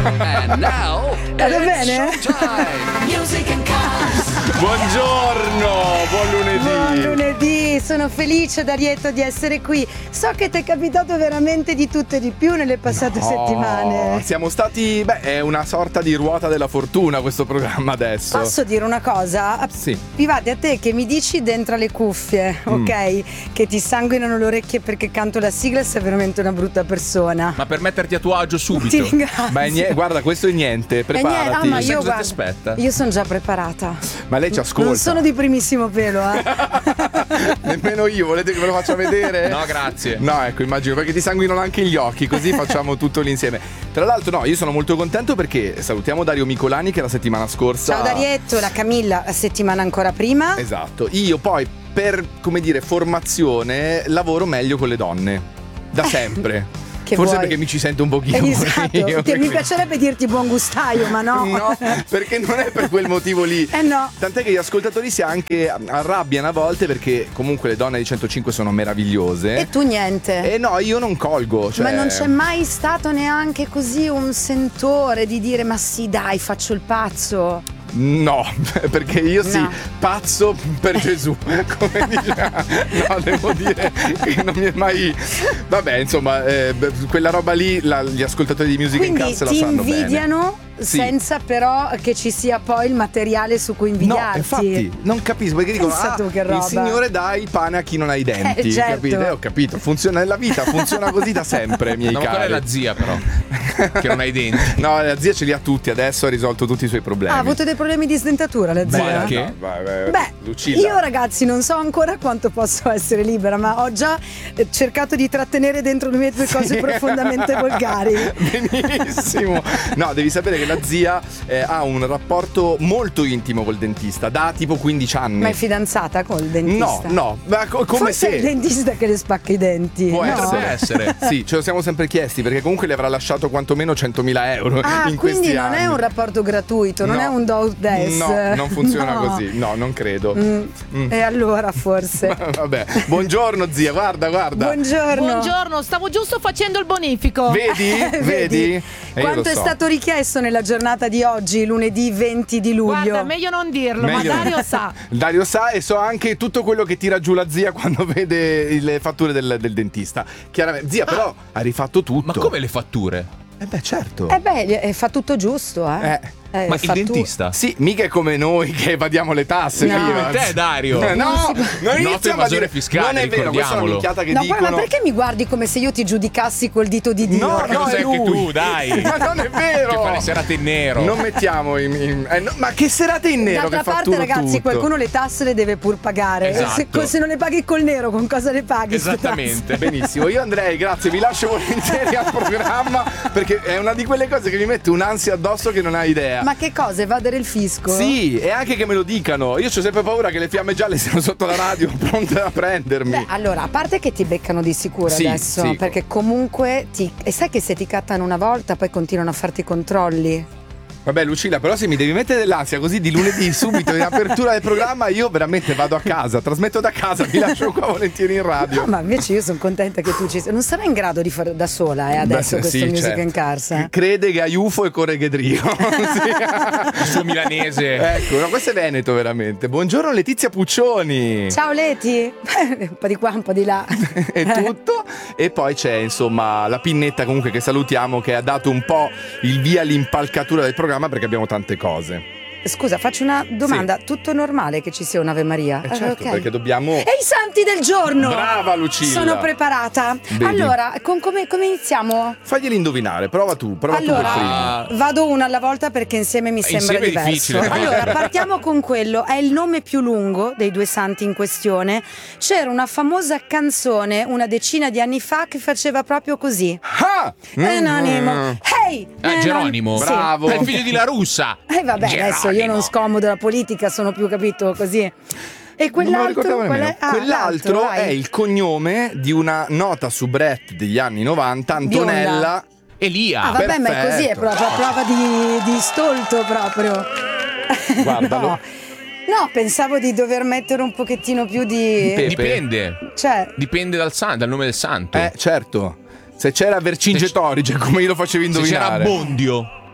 And now Vado bene? Music and Cars. Buongiorno, buon lunedì. Buon lunedì, sono felice Darietto di essere qui. So che ti è capitato veramente di tutto e di più nelle passate settimane. Siamo stati, è una sorta di ruota della fortuna questo programma adesso. Posso dire una cosa? Sì. Pivate a te che mi dici dentro le cuffie, ok? Che ti sanguinano le orecchie perché canto la sigla, sei veramente una brutta persona. Ma per metterti a tuo agio subito. Ti ringrazio. Guarda, questo è niente, preparati. Ma io, Cosa ti guarda, aspetta? io sono già preparata. Ma lei ci ascolta. Non sono di primissimo pelo, Nemmeno io, volete che ve lo faccia vedere? No, grazie. No, ecco, immagino, perché ti sanguinano anche gli occhi, così facciamo tutto l'insieme. Tra l'altro, no, io sono molto contento perché salutiamo Dario Micolani che la settimana scorsa. Ciao Darietto, la Camilla la settimana ancora prima. Esatto, io poi per, come dire, formazione lavoro meglio con le donne, da sempre. Che Forse vuoi? perché mi ci sento un pochino Esatto, io, che mi perché- piacerebbe dirti buon gustaio, ma no. No, perché non è per quel motivo lì. No. Tant'è che gli ascoltatori si anche arrabbiano a volte perché comunque le donne di 105 sono meravigliose. E tu niente. E no, io non colgo. Cioè... Ma non c'è mai stato neanche così un sentore di dire ma sì dai faccio il pazzo. No, perché io sì, No. pazzo per Gesù. Come dice. No, devo dire che non mi è mai. Vabbè, insomma, quella roba lì gli ascoltatori di Music Quindi in Cars la ti sanno invidiano Sì. senza però che ci sia poi il materiale su cui bene. invidiarti. No, infatti, non capisco perché dicono Pensa tu che roba. il Signore dà il pane a chi non ha i denti. Certo. Capito? Ho capito, funziona nella vita, funziona così da sempre, miei No, ma quella cari. è la zia però, che non ha i denti. No, la zia ce li ha tutti, adesso ha risolto tutti i suoi problemi. Ha avuto dei problemi di sdentatura la zia? Perché? No, vai, Beh, Lucilla. io ragazzi non so ancora quanto posso essere libera, ma ho già cercato di trattenere dentro le mie due cose profondamente volgari. Benissimo. No, devi sapere che la zia ha un rapporto molto intimo col dentista da tipo 15 anni. Ma è fidanzata col dentista? No, ma come Forse è il se dentista che le spacca i denti. può no? essere. Sì, ce lo siamo sempre chiesti perché comunque le avrà lasciato quantomeno 100.000 euro Ah, in quindi questi non anni. è un rapporto gratuito, non No. è un do des. No, non funziona No. così. No, non credo. E allora forse. Vabbè, buongiorno zia, guarda. Buongiorno. Buongiorno, stavo giusto facendo il bonifico. Vedi? Quanto lo è so. stato richiesto nella giornata di oggi, lunedì 20 di luglio? Guarda, meglio non dirlo, Meglio- ma Dario sa. Dario sa e so anche tutto quello che tira giù la zia quando vede le fatture del dentista. Chiaramente, zia, però ha rifatto tutto. Ma come le fatture? Beh, certo. Fa tutto giusto, eh. Ma il dentista? Sì, mica è come noi che evadiamo le tasse. No. io. Come te, Dario. No, non Noto iniziamo a evasore dire fiscale, non è vero, questa è una ricordiamolo. minchiata che No, dicono. guarda, ma perché mi guardi come se io ti giudicassi col dito di Dio? No, Che lo è sai anche lui. tu, dai. Ma non è vero. Che fa le serate in nero. Non mettiamo ma che serate in nero D'altra che parte, fatturo ragazzi, tutto. qualcuno le tasse le deve pur pagare. Esatto. Se non le paghi col nero, con cosa le paghi? ste Esattamente. Benissimo, io andrei, grazie, vi lascio volentieri al programma perché è una di quelle cose che mi mette un'ansia addosso che non hai idea. tasse? Ma che cosa? Evadere il fisco? Sì, e anche che me lo dicano. Io ho sempre paura che le fiamme gialle siano sotto la radio, pronte a prendermi. Beh, allora, a parte che ti beccano di sicuro Sì, adesso, sì. perché comunque e sai che se ti cattano una volta poi continuano a farti i controlli. Vabbè, Lucilla, però se mi devi mettere dell'ansia così di lunedì subito in apertura del programma, io veramente vado a casa, trasmetto da casa, mi lascio qua volentieri in radio. No, ma invece io sono contenta che tu ci sia. Non sarai in grado di fare da sola adesso Beh, questo sì, Music certo. in Cars. Eh? Crede che Aiufo e Corregedrio. Il suo milanese. Ecco, no, questo è Veneto veramente. Buongiorno Letizia Puccioni. Ciao Leti, un po' di qua, un po' di là. È tutto. E poi c'è insomma la Pinnetta comunque che salutiamo, che ha dato un po' il via all'impalcatura del programma perché abbiamo tante cose. Scusa, faccio una domanda. Tutto normale che ci sia un'Ave Maria? Certo, Ok. perché dobbiamo. E i santi del giorno! Brava Lucilla. Sono preparata. Vedi? Allora, come iniziamo? Faglieli indovinare, prova tu per primo. Allora, vado una alla volta perché insieme mi sembra Insieme è diverso. difficile. Allora, partiamo con quello. È il nome più lungo dei due santi in questione. C'era una famosa canzone una decina di anni fa che faceva proprio così. Ah! Anonimo. Hey! Geronimo. Sì. Bravo. È il figlio di La Russa. Vabbè, adesso io non scomodo la politica, sono più capito così. E Non me lo quell'altro ricordavo qual nemmeno. è? Ah, Quell'altro l'altro, è vai. il cognome di una nota soubrette degli anni 90, Antonella. Elia. Ah, vabbè, ma è così, è perfetto. proprio a prova di stolto proprio. Guardalo. No, pensavo di dover mettere un pochettino più di... Pepe. Dipende. Cioè, Dipende dal nome del santo. Certo. Se c'era Vercingetorige, come io lo facevi Se c'era indovinare. Bondio.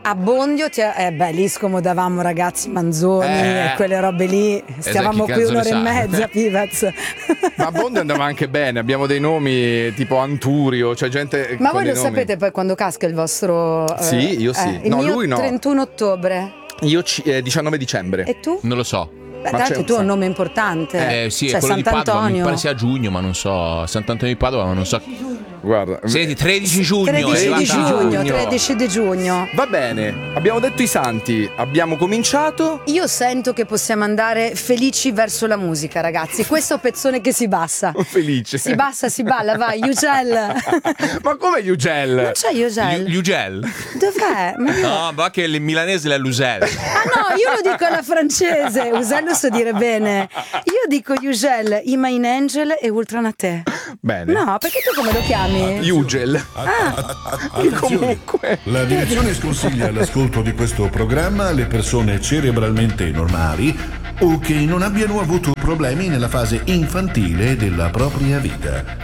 A Bondio lì scomodavamo ragazzi Manzoni e quelle robe lì. Stavamo chi qui cazzo ne un'ora e sa? mezza, Pivaz. Ma a Bondio andava anche bene, abbiamo dei nomi tipo Anturio, cioè gente. Ma con voi dei lo nomi. sapete poi quando casca il vostro. Sì, io sì. Il No, mio lui no. 31 ottobre. Io 19 dicembre. E tu? Non lo so. Beh, Ma tanto c'è tu hai un un nome importante. Sì, cioè, è quello di Padova, mi Sant'Antonio. pare sia a giugno, ma non so. Sant'Antonio di Padova, ma non so. Guarda. Senti, 13 giugno. 13 è di arrivata- giugno, 13 di giugno. Va bene, abbiamo detto i santi, abbiamo cominciato. Io sento che possiamo andare felici verso la musica, ragazzi. Questo pezzone che si bassa. Felice. Si bassa, si balla, vai, Ugel. Ma come Ugel? Non c'è Ugel? Ugel. Dov'è? Ma io- No, ma che il milanese è l'Usel. Ah no, io lo dico alla francese. Ugel lo so dire bene. Io dico Ugel, Ima in Angel e Ultranate. Bene. No, perché tu come lo chiami? Ugel. Attenzione, Comunque. la direzione sconsiglia l'ascolto di questo programma alle persone cerebralmente normali o che non abbiano avuto problemi nella fase infantile della propria vita.